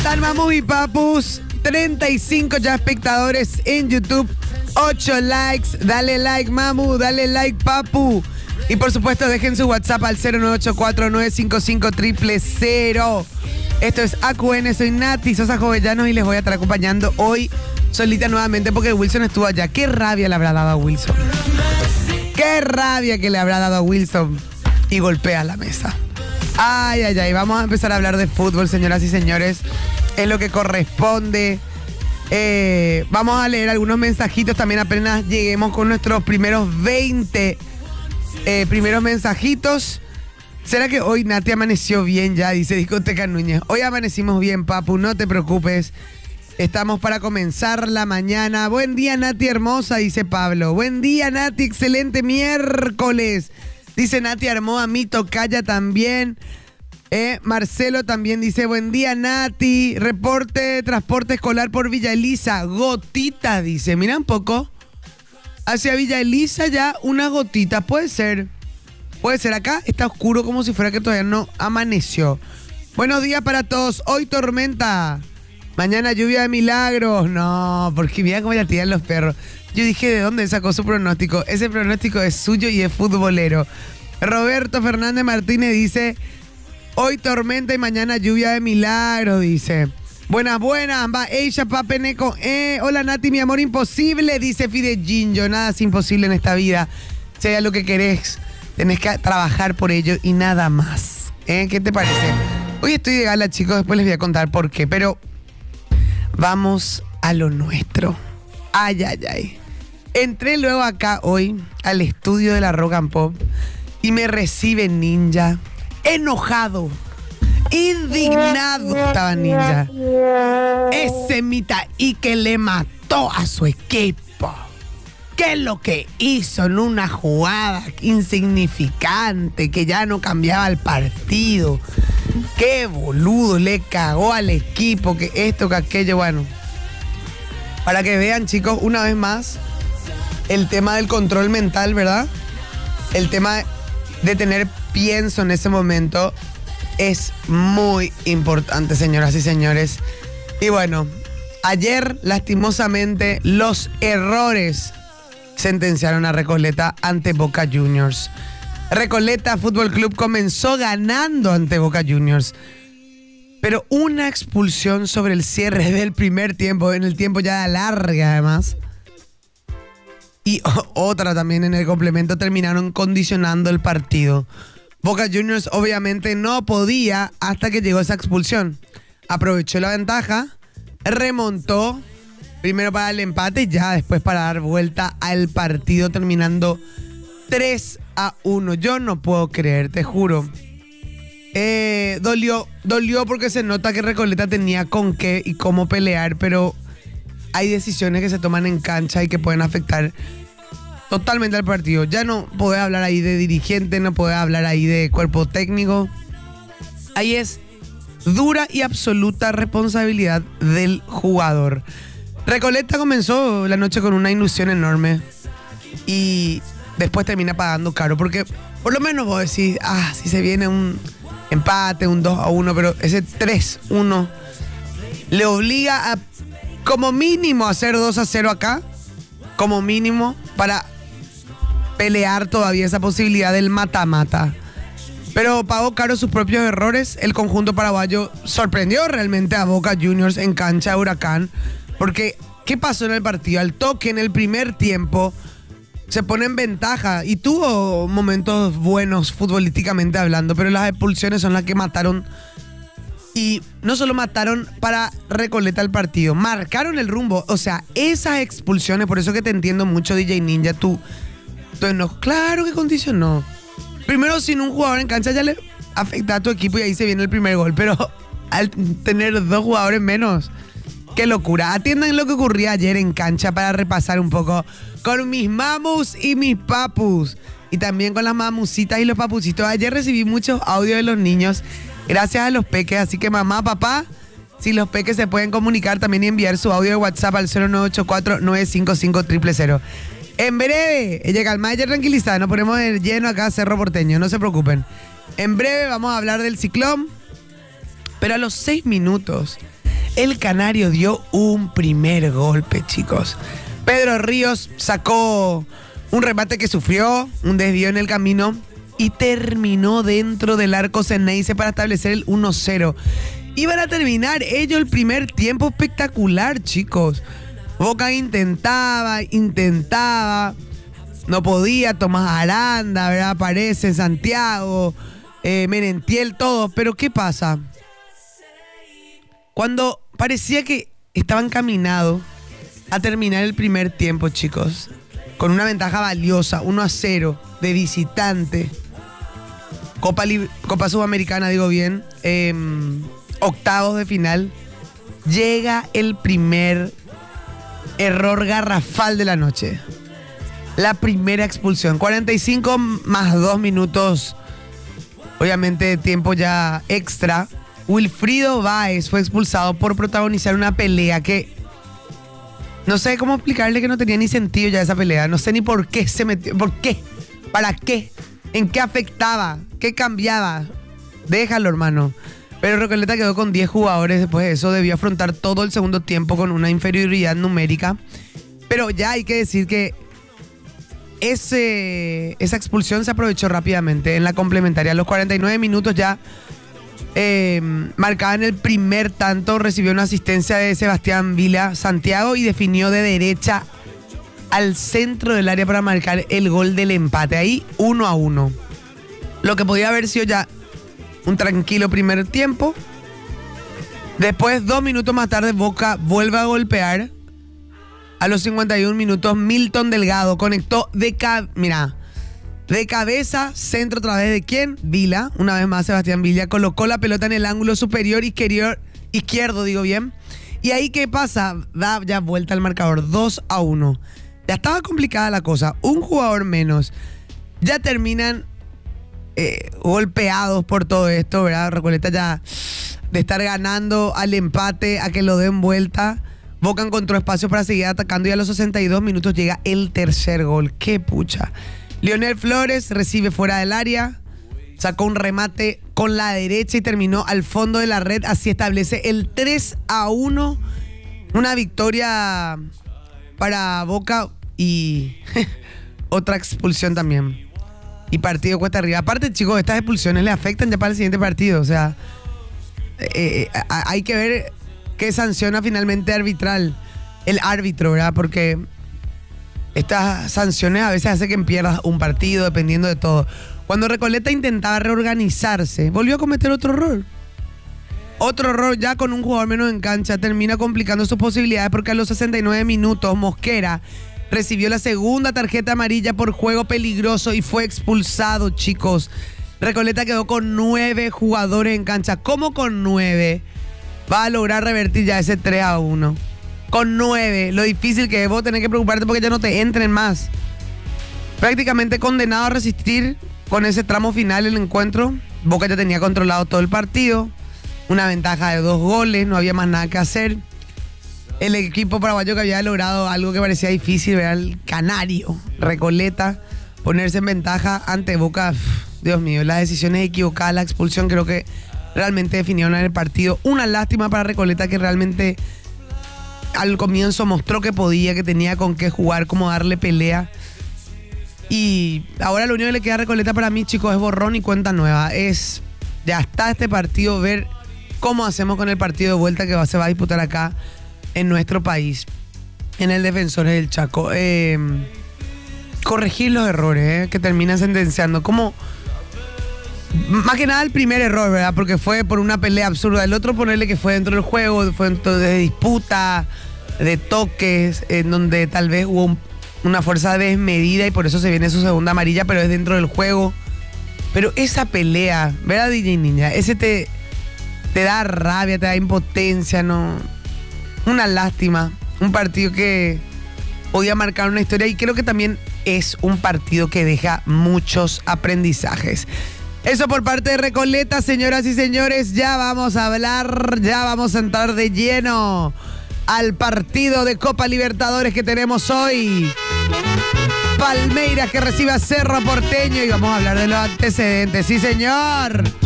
están, mamus y papus? 35 ya espectadores en YouTube, 8 likes. Dale like, mamu, dale like, papu. Y por supuesto, dejen su WhatsApp al 0984-955-000. Esto es AQN, soy Nati Sosa Jovellanos y les voy a estar acompañando hoy solita nuevamente porque Wilson estuvo allá. Qué rabia le habrá dado a Wilson. Qué rabia que le habrá dado a Wilson. Y golpea la mesa. Ay, ay, ay. Vamos a empezar a hablar de fútbol, señoras y señores. Es lo que corresponde. Vamos a leer algunos mensajitos también apenas lleguemos con nuestros primeros 20 primeros mensajitos. ¿Será que hoy Nati amaneció bien ya? Dice Discoteca Núñez. Hoy amanecimos bien, papu, no te preocupes. Estamos para comenzar la mañana. Buen día, Nati hermosa, dice Pablo. Buen día, Nati, excelente miércoles. Dice Nati armó a mi tocaya también. Marcelo también dice, buen día, Nati. Reporte de transporte escolar por Villa Elisa. Gotita, dice. Mira un poco. Hacia Villa Elisa ya una gotita. Puede ser. Puede ser. Acá está oscuro como si fuera que todavía no amaneció. Buenos días para todos. Hoy tormenta. Mañana lluvia de milagros. No, porque mira cómo ya tiran los perros. Yo dije, ¿de dónde sacó su pronóstico? Ese pronóstico es suyo y es futbolero. Roberto Fernández Martínez dice, hoy tormenta y mañana lluvia de milagros, dice. Buenas, buenas, va Eisha Papeneco. Hola Nati, mi amor imposible, dice Fide Ginjo. Nada es imposible en esta vida. Sea lo que querés, tenés que trabajar por ello y nada más. ¿Qué te parece? Hoy estoy de gala, chicos, después les voy a contar por qué, pero vamos a lo nuestro. Ay, ay, ay. Entré luego acá hoy al estudio de la Rock and Pop y me recibe Ninja, enojado, indignado estaba Ninja. Ese Mita y que le mató a su equipo. ¿Qué es lo que hizo en una jugada insignificante que ya no cambiaba el partido? Qué boludo, le cagó al equipo, que esto, que aquello, bueno. Para que vean, chicos, una vez más, el tema del control mental, ¿verdad? El tema de tener pienso en ese momento es muy importante, señoras y señores. Y bueno, ayer, lastimosamente, los errores sentenciaron a Recoleta ante Boca Juniors. Recoleta Fútbol Club comenzó ganando ante Boca Juniors, pero una expulsión sobre el cierre del primer tiempo, en el tiempo ya larga además, y otra también en el complemento, terminaron condicionando el partido. Boca Juniors obviamente no podía hasta que llegó esa expulsión. Aprovechó la ventaja, remontó, primero para el empate y ya después para dar vuelta al partido, terminando 3-1. Yo no puedo creer, te juro. Dolió porque se nota que Recoleta tenía con qué y cómo pelear, pero hay decisiones que se toman en cancha y que pueden afectar totalmente al partido. Ya no podés hablar ahí de dirigente, no podés hablar ahí de cuerpo técnico. Ahí es dura y absoluta responsabilidad del jugador. Recoleta comenzó la noche con una ilusión enorme y después termina pagando caro, porque por lo menos vos decís, si se viene un empate, un 2-1, pero ese 3-1 le obliga a como mínimo hacer 2-0 acá, como mínimo, para pelear todavía esa posibilidad del mata-mata. Pero pagó caro sus propios errores. El conjunto paraguayo sorprendió realmente a Boca Juniors en cancha de Huracán, porque ¿qué pasó en el partido? Al toque en el primer tiempo se pone en ventaja y tuvo momentos buenos futbolísticamente hablando, pero las expulsiones son las que mataron. Y no solo mataron para Recoleta el partido, marcaron el rumbo. O sea, esas expulsiones, por eso que te entiendo mucho, DJ Ninja, tú enojo. Claro que condicionó. Primero, sin un jugador en cancha ya le afecta a tu equipo y ahí se viene el primer gol. Pero al tener 2 jugadores menos, qué locura. Atiendan lo que ocurría ayer en cancha para repasar un poco con mis mamus y mis papus. Y también con las mamusitas y los papucitos. Ayer recibí muchos audios de los niños gracias a los peques. Así que mamá, papá, si los peques se pueden comunicar también y enviar su audio de WhatsApp al 0984-955-000. En breve, llega el Mayer tranquilizada, nos ponemos de lleno acá Cerro Porteño, no se preocupen. En breve vamos a hablar del ciclón, pero a los 6 minutos el Canario dio un primer golpe, chicos. Pedro Ríos sacó un remate que sufrió, un desvío en el camino y terminó dentro del arco Ceneice para establecer el 1-0. Iban a terminar ellos el primer tiempo espectacular, chicos. Boca intentaba, no podía. Tomás Aranda, ¿verdad? Aparece Santiago, Merentiel, todos. Pero ¿qué pasa? Cuando parecía que estaban caminados a terminar el primer tiempo, chicos, con una ventaja valiosa, 1-0 de visitante, Copa Sudamericana, digo bien, octavos de final, llega el primer error garrafal de la noche. La primera expulsión, 45 más 2 minutos, obviamente de tiempo ya extra. Wilfrido Báez fue expulsado por protagonizar una pelea que no sé cómo explicarle, que no tenía ni sentido ya esa pelea. No sé ni por qué se metió, por qué, para qué, en qué afectaba, qué cambiaba. Déjalo, hermano. Pero Recoleta quedó con 10 jugadores. Después de eso debió afrontar todo el segundo tiempo con una inferioridad numérica. Pero ya hay que decir que esa expulsión se aprovechó rápidamente en la complementaria. A los 49 minutos ya marcaban el primer tanto. Recibió una asistencia de Sebastián Vila Santiago y definió de derecha al centro del área para marcar el gol del empate. Ahí 1-1. Lo que podía haber sido ya un tranquilo primer tiempo. Después, 2 minutos más tarde, Boca vuelve a golpear. A los 51 minutos, Milton Delgado conectó de cabeza, centro otra vez de ¿quién? Vila. Una vez más, Sebastián Villa colocó la pelota en el ángulo superior izquierdo, digo bien. Y ahí, ¿qué pasa? Da ya vuelta al marcador, 2-1. Ya estaba complicada la cosa. Un jugador menos. Ya terminan golpeados por todo esto, ¿verdad? Recoleta ya de estar ganando al empate, a que lo den vuelta. Boca encontró espacio para seguir atacando y a los 62 minutos llega el tercer gol. ¡Qué pucha! Lionel Flores recibe fuera del área, sacó un remate con la derecha y terminó al fondo de la red. Así establece el 3-1. Una victoria para Boca y otra expulsión también. Y partido cuesta arriba. Aparte, chicos, estas expulsiones le afectan ya para el siguiente partido. O sea, hay que ver qué sanciona finalmente el árbitro, ¿verdad? Porque estas sanciones a veces hacen que pierdas un partido, dependiendo de todo. Cuando Recoleta intentaba reorganizarse, volvió a cometer otro error. Otro error ya con un jugador menos en cancha. Termina complicando sus posibilidades porque a los 69 minutos Mosquera recibió la segunda tarjeta amarilla por juego peligroso y fue expulsado, chicos. Recoleta quedó con 9 jugadores en cancha. ¿Cómo con 9 va a lograr revertir ya ese 3-1? Con 9, lo difícil que es. Vos tenés que preocuparte porque ya no te entren más. Prácticamente condenado a resistir con ese tramo final del encuentro. Boca ya tenía controlado todo el partido. Una ventaja de 2 goles, no había más nada que hacer. El equipo paraguayo que había logrado algo que parecía difícil, era el Canario, Recoleta, ponerse en ventaja ante Boca. Dios mío, las decisiones equivocadas, la expulsión creo que realmente definieron en el partido. Una lástima para Recoleta, que realmente al comienzo mostró que podía, que tenía con qué jugar, cómo darle pelea. Y ahora lo único que le queda a Recoleta para mí, chicos, es borrón y cuenta nueva. Ya está este partido, ver cómo hacemos con el partido de vuelta que se va a disputar acá en nuestro país, en el Defensores del Chaco. Corregir los errores que terminan sentenciando. Como más que nada el primer error, ¿verdad? Porque fue por una pelea absurda. El otro, ponerle que fue dentro del juego, fue dentro de disputa, de toques, en donde tal vez hubo una fuerza desmedida y por eso se viene su segunda amarilla, pero es dentro del juego. Pero esa pelea, ¿verdad, DJ Niña? Ese te da rabia, te da impotencia, ¿no? Una lástima. Un partido que podía marcar una historia y creo que también es un partido que deja muchos aprendizajes. Eso por parte de Recoleta, señoras y señores. Ya vamos a entrar de lleno al partido de Copa Libertadores que tenemos hoy. Palmeiras que recibe a Cerro Porteño y vamos a hablar de los antecedentes. Sí, señor.